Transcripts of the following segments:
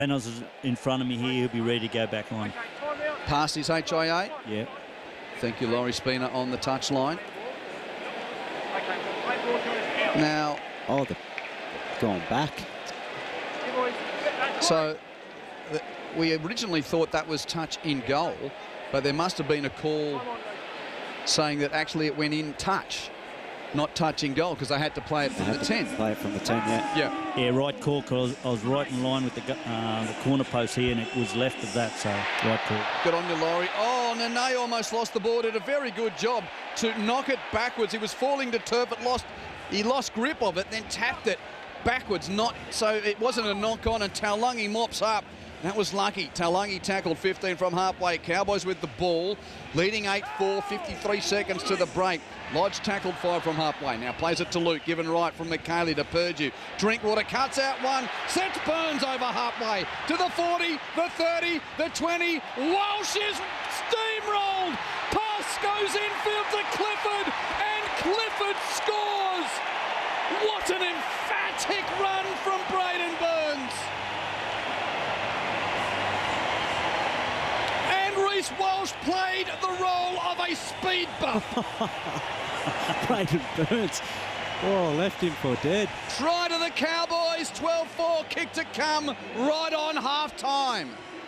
Reynolds is in front of me here. He'll be ready to go back on. Past his HIA. Yeah. Thank you, Laurie Spina, on the touchline. Now, they've gone back. So we originally thought that was touch in goal, but there must have been a call saying that actually it went in touch, not touch in goal, because they had to play it from the 10. Play it from the 10, yeah. Yeah, right call, because I was right in line with the corner post here, and it was left of that, so right call. Good on you, Laurie. Oh, Nene almost lost the ball. Did a very good job to knock it backwards. He was falling to turf. He lost grip of it, then tapped it backwards. So it wasn't a knock-on, and Taulagi mops up. That was lucky. Taulagi tackled 15 from halfway. Cowboys with the ball, leading 8-4, 53 seconds to the break. Lodge tackled 5 from halfway. Now plays it to Luke, given right from McKaylee to Purdue. Drinkwater cuts out one, sets Burns over halfway to the 40, the 30, the 20. Walsh is steamrolled. Pass goes infield to Clifford, and Clifford scores. What an emphatic run from Braden Burns. And Reece Walsh played the role of a speed bump. Braden Burns, left him for dead. Try to the Cowboys, 12-4, kick to come right on half-time.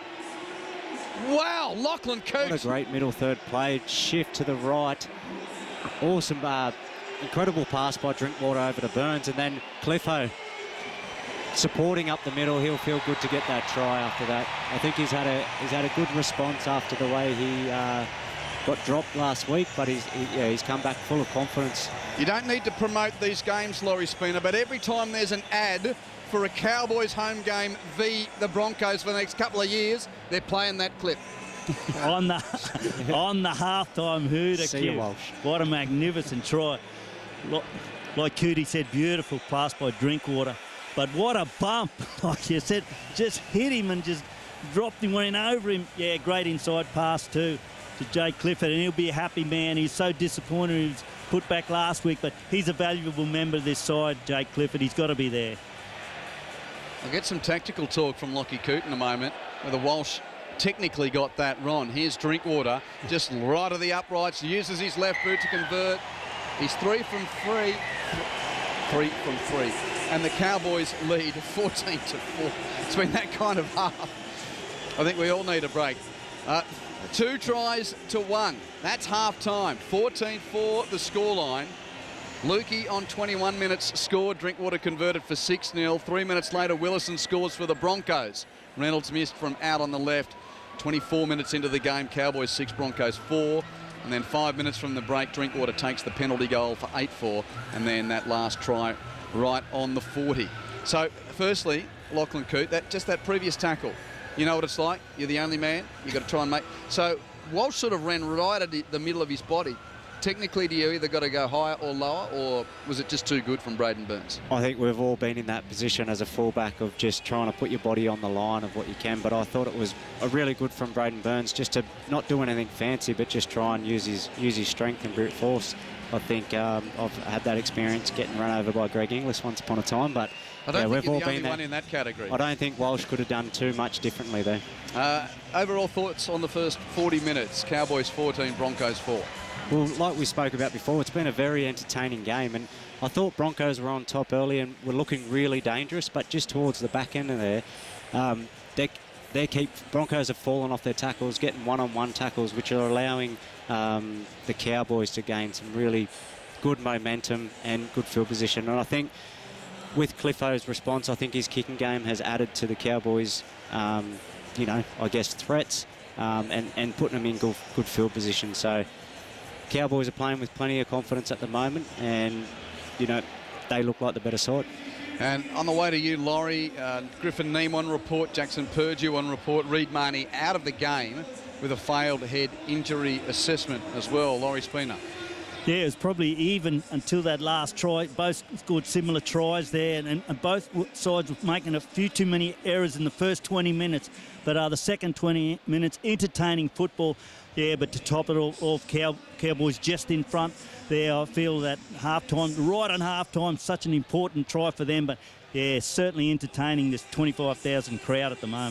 Wow, Lachlan Coote. What a great middle third play. Shift to the right. Awesome, incredible pass by Drinkwater over to Burns, and then Cliffo supporting up the middle. He'll feel good to get that try after that. I think he's had a good response after the way he got dropped last week, but he's come back full of confidence. You don't need to promote these games, Laurie Spina, but every time there's an ad for a Cowboys home game v the Broncos for the next couple of years, they're playing that clip. on the halftime hooter. See you, Walsh. What a magnificent try. Like Cootie said, beautiful pass by Drinkwater. But what a bump. Like you said, just hit him and just dropped him, went over him. Yeah, great inside pass too to Jake Clifford, and he'll be a happy man. He's so disappointed he was put back last week, but he's a valuable member of this side, Jake Clifford. He's got to be there. I'll get some tactical talk from Lockie Coote in a moment, whether Walsh technically got that wrong. Here's Drinkwater, just right of the uprights, uses his left boot to convert. He's 3 from 3. 3 from 3. And the Cowboys lead 14-4. It's been that kind of half. I think we all need a break. 2 tries to 1. That's half time. 14-4 the scoreline. Lukey on 21 minutes scored. Drinkwater converted for 6-0. 3 minutes later, Willison scores for the Broncos. Reynolds missed from out on the left. 24 minutes into the game, Cowboys 6, Broncos 4. And then 5 minutes from the break, Drinkwater takes the penalty goal for 8-4. And then that last try right on the 40. So, firstly, Lachlan Coote, that previous tackle, you know what it's like? You're the only man. You've got to try and make... So, Walsh sort of ran right at the middle of his body. Technically, do you either got to go higher or lower, or was it just too good from Braden Burns? I think we've all been in that position as a fullback of just trying to put your body on the line of what you can, but I thought it was a really good from Braden Burns just to not do anything fancy, but just try and use his strength and brute force. I think I've had that experience getting run over by Greg Inglis once upon a time, but I don't think you're the only one in that category. I don't think Walsh could have done too much differently there. Overall thoughts on the first 40 minutes? Cowboys 14, Broncos 4. Well, like we spoke about before, it's been a very entertaining game, and I thought Broncos were on top early and were looking really dangerous, but just towards the back end of there, Broncos have fallen off their tackles, getting one-on-one tackles, which are allowing the Cowboys to gain some really good momentum and good field position. And I think with Cliffo's response, I think his kicking game has added to the Cowboys, threats and putting them in good field position. So Cowboys are playing with plenty of confidence at the moment, and they look like the better side. And on the way to you, Laurie, Griffin Neame on report, Jackson Purdue on report, Reed Marnie out of the game with a failed head injury assessment as well. Laurie Spina. Yeah, it was probably even until that last try. Both scored similar tries there, and both sides were making a few too many errors in the first 20 minutes. But the second 20 minutes, entertaining football. Yeah, but to top it all off, Cowboys just in front there. I feel that halftime, right on halftime, such an important try for them. But yeah, certainly entertaining this 25,000 crowd at the moment.